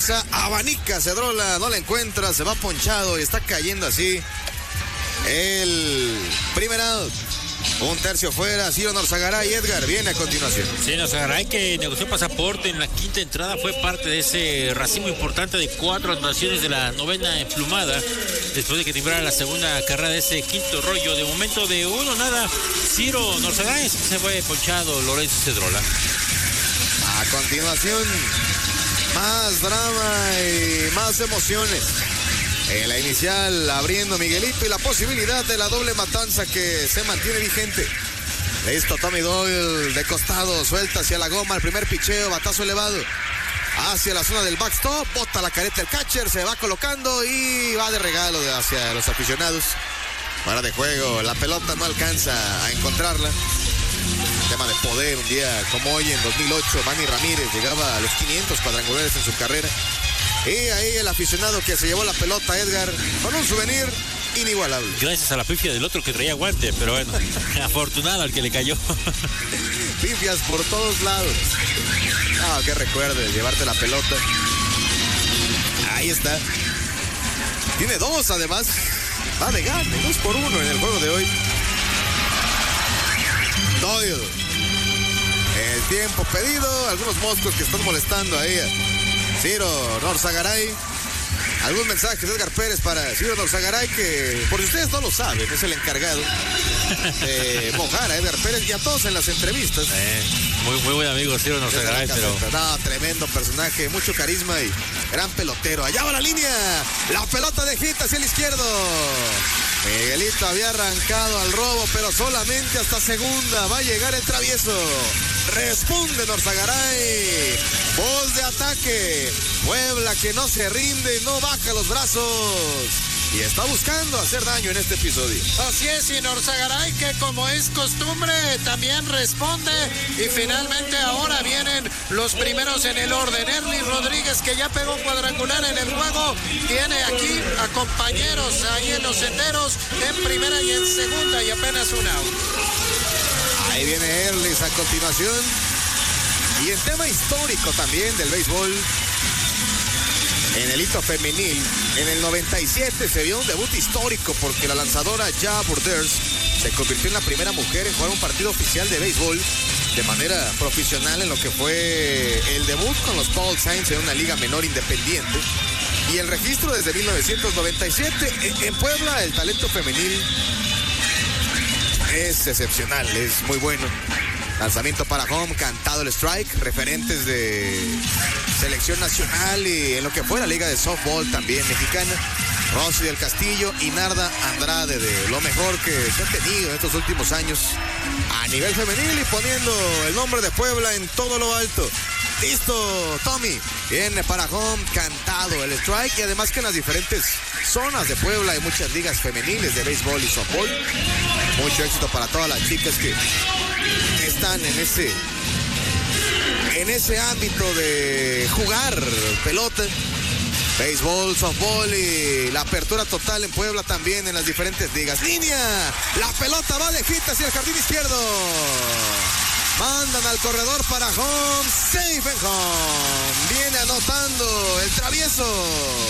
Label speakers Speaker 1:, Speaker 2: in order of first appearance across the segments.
Speaker 1: regresa, abanica Cedrola, no la encuentra, se va ponchado y está cayendo así el primer out. Un tercio fuera, Ciro Norzagaray. Edgar viene a continuación.
Speaker 2: Sí, Norzagaray, que negoció pasaporte en la quinta entrada, fue parte de ese racimo importante de 4 anotaciones de la novena emplumada, después de que timbrara la segunda carrera de ese quinto rollo. De momento de 1-0, Ciro Norzagaray se fue ponchado Lorenzo Cedrola.
Speaker 1: A continuación, más drama y más emociones. En la inicial, abriendo Miguelito y la posibilidad de la doble matanza que se mantiene vigente. Listo, Tommy Doyle de costado, suelta hacia la goma, el primer picheo, batazo elevado. Hacia la zona del backstop, bota la careta el catcher, se va colocando y va de regalo hacia los aficionados. Fuera de juego, la pelota no alcanza a encontrarla. Tema de poder, un día como hoy, en 2008, Manny Ramírez llegaba a los 500 cuadrangulares en su carrera. Y ahí el aficionado que se llevó la pelota, Edgar, con un souvenir inigualable.
Speaker 2: Gracias a la pifia del otro que traía guante, pero bueno, afortunado al que le cayó.
Speaker 1: Pifias por todos lados. Ah, qué recuerdo, llevarte la pelota. Ahí está. Tiene 2 además. Va de gane, 2-1 en el juego de hoy. Doyle. El tiempo pedido, algunos moscos que están molestando ahí a Ciro Norzagaray. Algún mensaje de Edgar Pérez para Ciro Norzagaray, que por si ustedes no lo saben, es el encargado de mojar a Edgar Pérez y a todos en las entrevistas.
Speaker 2: Muy buen amigo Ciro Norzagaray, pero...
Speaker 1: No, tremendo personaje, mucho carisma y gran pelotero. Allá va la línea, la pelota de hit hacia el izquierdo. Miguelito había arrancado al robo, pero solamente hasta segunda. Va a llegar el travieso. Responde Norzagaray. Voz de ataque. Puebla que no se rinde, no baja los brazos. Y está buscando hacer daño en este episodio.
Speaker 3: Así es, y Norzagaray, que como es costumbre, también responde. Y finalmente ahora vienen los primeros en el orden. Erly Rodríguez, que ya pegó cuadrangular en el juego, tiene aquí a compañeros ahí en los senderos, en primera y en segunda, y apenas un out.
Speaker 1: Ahí viene Erly a continuación. Y el tema histórico también del béisbol. En el hito femenil, en el 97 se vio un debut histórico porque la lanzadora Ja Burders se convirtió en la primera mujer en jugar un partido oficial de béisbol de manera profesional en lo que fue el debut con los Paul Saints en una liga menor independiente. Y el registro desde 1997 en Puebla, el talento femenil es excepcional, es muy bueno. Lanzamiento para home, cantado el strike, referentes de selección nacional y en lo que fue la liga de softball también mexicana. Rosy del Castillo y Narda Andrade, de lo mejor que se ha tenido en estos últimos años a nivel femenil y poniendo el nombre de Puebla en todo lo alto. Listo, Tommy. Viene para home, cantado el strike y además que en las diferentes zonas de Puebla hay muchas ligas femeniles de béisbol y softball. Mucho éxito para todas las chicas que están en ese ámbito de jugar pelota, béisbol, softball y la apertura total en Puebla también en las diferentes ligas. Línea, la pelota va de hit hacia el jardín izquierdo. Mandan al corredor para home, safe en home. Viene anotando el travieso.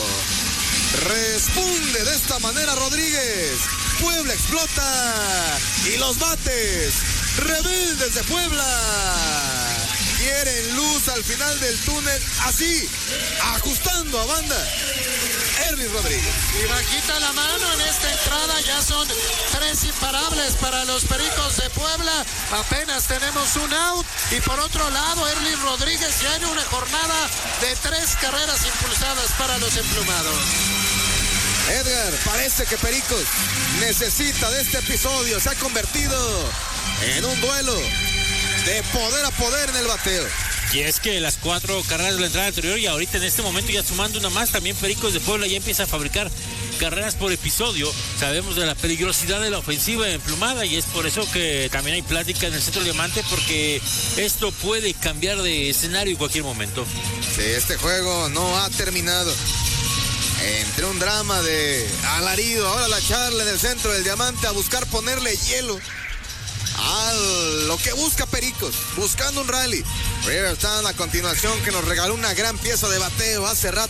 Speaker 1: Responde de esta manera Rodríguez. Puebla explota y los bates rebeldes de Puebla quieren luz al final del túnel, así, ajustando a banda. Erly Rodríguez.
Speaker 3: Y bajita la mano en esta entrada, ya son 3 imparables para los Pericos de Puebla. Apenas tenemos un out. Y por otro lado, Erly Rodríguez ya en una jornada de 3 carreras impulsadas para los emplumados.
Speaker 1: Edgar, parece que Pericos necesita de este episodio. Se ha convertido en un duelo de poder a poder en el bateo.
Speaker 2: Y es que las 4 carreras de la entrada anterior y ahorita en este momento ya sumando una más, también Pericos de Puebla ya empieza a fabricar carreras por episodio. Sabemos de la peligrosidad de la ofensiva emplumada y es por eso que también hay plática en el Centro Diamante, porque esto puede cambiar de escenario en cualquier momento.
Speaker 1: Sí, este juego no ha terminado. Entre un drama de alarido, ahora la charla en el Centro del Diamante a buscar ponerle hielo a lo que busca Pericos, buscando un rally. Rivertown a continuación, que nos regaló una gran pieza de bateo hace rato.